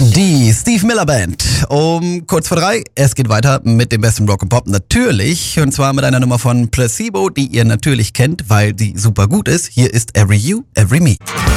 Die Steve Miller Band. Um kurz vor 3. Es geht weiter mit dem besten Rock and Pop natürlich. Und zwar mit einer Nummer von Placebo, die ihr natürlich kennt, weil sie super gut ist. Hier ist Every You, Every Me.